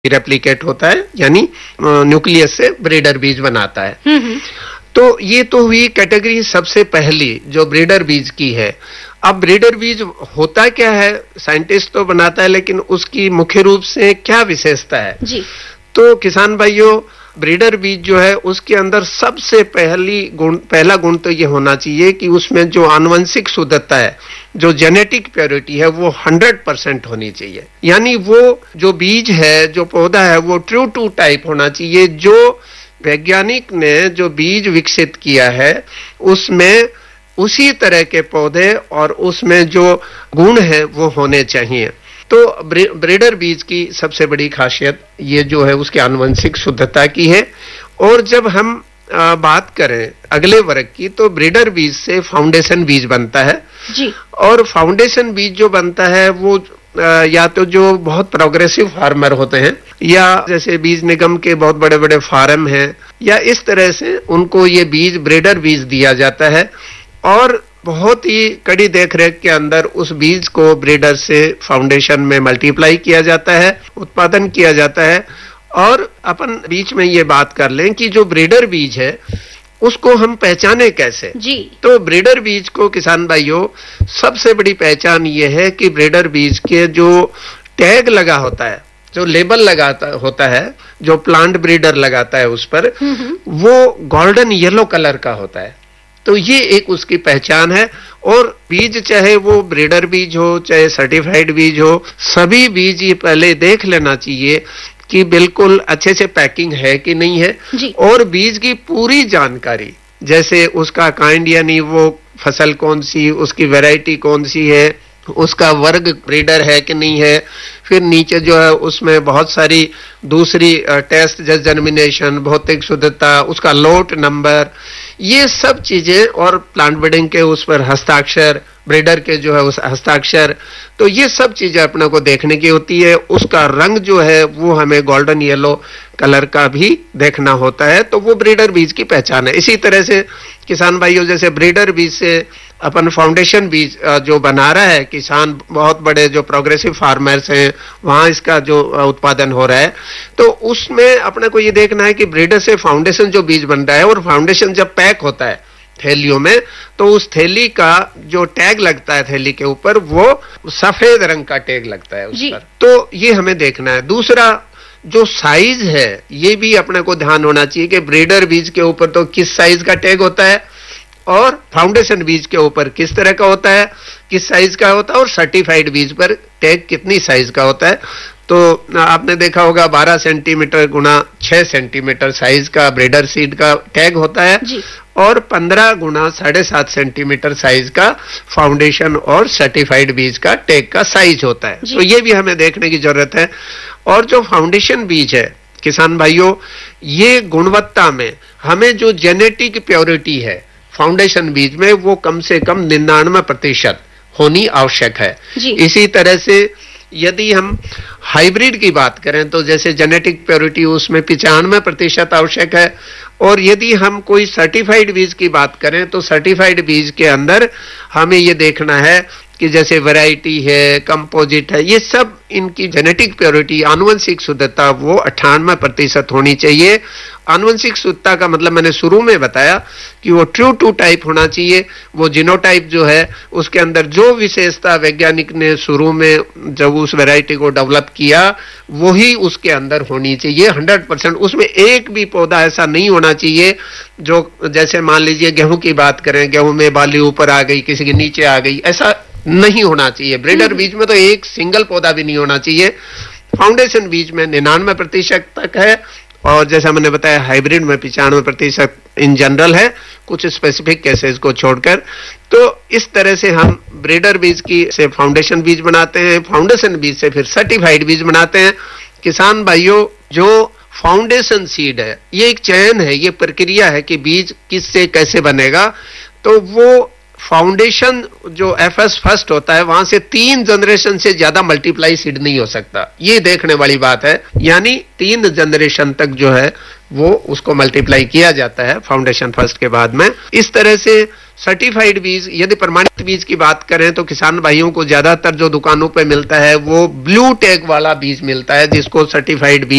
Replicate होता है, यानी न्यूक्लियस से ब्रीडर बीज बनाता है। तो ये तो हुई कैटेगरी सबसे पहली जो ब्रीडर बीज की है। अब ब्रीडर बीज होता क्या है, साइंटिस्ट तो बनाता है, लेकिन उसकी मुख्य रूप से क्या विशेषता है जी। तो किसान भाइयों, ब्रीडर बीज जो है उसके अंदर सबसे पहला गुण तो ये होना चाहिए कि उसमें जो आनुवंशिक शुद्धता है, जो जेनेटिक प्योरिटी है, वो 100% होनी चाहिए। यानी वो जो बीज है, जो पौधा है, वो ट्रू टू टाइप होना चाहिए। जो वैज्ञानिक ने जो बीज विकसित किया है उसमें उसी तरह के पौधे और उसमें जो गुण है वो होने चाहिए। तो ब्रीडर बीज की सबसे बड़ी खासियत ये जो है उसकी आनुवंशिक शुद्धता की है। और जब हम बात करें अगले वर्ग की, तो ब्रीडर बीज से फाउंडेशन बीज बनता है जी। और फाउंडेशन बीज जो बनता है वो या तो जो बहुत प्रोग्रेसिव फार्मर होते हैं, या जैसे बीज निगम के बहुत बड़े बड़े फार्म हैं, या इस तरह से उनको ये बीज ब्रीडर बीज दिया जाता है और बहुत ही कड़ी देखरेख के अंदर उस बीज को ब्रीडर से फाउंडेशन में मल्टीप्लाई किया जाता है, उत्पादन किया जाता है। और अपन बीच में ये बात कर लें कि जो ब्रीडर बीज है उसको हम पहचाने कैसे जी। तो ब्रीडर बीज को किसान भाइयों, सबसे बड़ी पहचान ये है कि ब्रीडर बीज के जो टैग लगा होता है, जो लेबल लगाता होता है, जो प्लांट ब्रीडर लगाता है उस पर, वो गोल्डन येलो कलर का होता है। तो ये एक उसकी पहचान है। और बीज चाहे वो ब्रीडर बीज हो चाहे सर्टिफाइड बीज हो, सभी बीज ये पहले देख लेना चाहिए कि बिल्कुल अच्छे से पैकिंग है कि नहीं है जी। और बीज की पूरी जानकारी, जैसे उसका काइंड यानी वो फसल कौन सी, उसकी वैरायटी कौन सी है, उसका वर्ग ब्रीडर है कि नहीं है, फिर नीचे जो है उसमें बहुत सारी दूसरी टेस्ट, जैसे जर्मिनेशन, भौतिक शुद्धता, उसका लोट नंबर, ये सब चीजें, और प्लांट ब्रीडिंग के उस पर हस्ताक्षर, ब्रीडर के जो है उस हस्ताक्षर, तो ये सब चीजें अपने को देखने की होती है। उसका रंग जो है वो हमें गोल्डन येलो कलर का भी देखना होता है, तो वो ब्रीडर बीज की पहचान है। इसी तरह से किसान भाइयों, जैसे ब्रीडर बीज से अपन फाउंडेशन बीज जो बना रहा है किसान, बहुत बड़े जो प्रोग्रेसिव फार्मर्स हैं वहां इसका जो उत्पादन हो रहा है, तो उसमें अपने को ये देखना है कि ब्रीडर से फाउंडेशन जो बीज बन रहा है, और फाउंडेशन जब पैक होता है थैलियों में, तो उस थैली का जो टैग लगता है थैली के ऊपर, वो सफेद रंग का टैग लगता है उस पर। तो ये हमें देखना है। दूसरा जो साइज है, ये भी अपने को ध्यान होना चाहिए कि ब्रीडर बीज के ऊपर तो किस साइज का टैग होता है और फाउंडेशन बीज के ऊपर किस तरह का होता है, किस साइज का होता है, और सर्टिफाइड बीज पर टैग कितनी साइज का होता है। तो आपने देखा होगा 12 सेंटीमीटर गुना 6 सेंटीमीटर साइज का ब्रीडर सीड का टैग होता है जी। और 15 गुना 7.5 सेंटीमीटर साइज का फाउंडेशन और सर्टिफाइड बीज का टैग का साइज होता है। तो ये भी हमें देखने की जरूरत है। और जो फाउंडेशन बीज है किसान भाइयों, ये गुणवत्ता में हमें जो जेनेटिक प्योरिटी है फाउंडेशन बीज में, वो कम से कम 99% होनी आवश्यक है। इसी तरह से यदि हम हाइब्रिड की बात करें तो जैसे जेनेटिक प्योरिटी उसमें 95% आवश्यक है। और यदि हम कोई सर्टिफाइड बीज की बात करें तो सर्टिफाइड बीज के अंदर हमें ये देखना है कि जैसे वैरायटी है, कंपोजिट है, ये सब इनकी जेनेटिक प्योरिटी, आनुवंशिक शुद्धता वो 98% होनी चाहिए। आनुवंशिक शुद्धता का मतलब मैंने शुरू में बताया कि वो ट्रू टू टाइप होना चाहिए। वो जीनोटाइप जो है उसके अंदर जो विशेषता वैज्ञानिक ने शुरू में जब उस वैरायटी को डेवलप किया, वही उसके अंदर होनी चाहिए 100%। उसमें एक भी पौधा ऐसा नहीं होना चाहिए जो, जैसे मान लीजिए गेहूं की बात करें, गेहूं में बाली ऊपर आ गई, किसी के नीचे आ गई, ऐसा नहीं होना चाहिए। ब्रीडर बीज में तो एक सिंगल पौधा भी नहीं होना चाहिए। फाउंडेशन बीज में 99% तक है, और जैसा मैंने बताया हाइब्रिड में 95% इन जनरल है, कुछ स्पेसिफिक केसेस को छोड़कर। तो इस तरह से हम ब्रीडर बीज की से फाउंडेशन बीज बनाते हैं, फाउंडेशन बीज से फिर सर्टिफाइड बीज बनाते हैं। किसान भाइयों, जो फाउंडेशन सीड है ये एक चयन है, ये प्रक्रिया है कि बीज किससे कैसे बनेगा। तो वो फाउंडेशन जो एफएस फर्स्ट होता है, वहां से 3 जनरेशन से ज्यादा मल्टीप्लाई सीड नहीं हो सकता। ये देखने वाली बात है, यानी 3 जनरेशन तक जो है वो उसको मल्टीप्लाई किया जाता है फाउंडेशन फर्स्ट के बाद में। इस तरह से सर्टिफाइड बीज, यदि प्रमाणित बीज की बात करें तो किसान भाइयों को ज्यादातर जो दुकानों पे मिलता है वो ब्लू टैग वाला बीज मिलता है, जिसको सर्टिफाइड बीज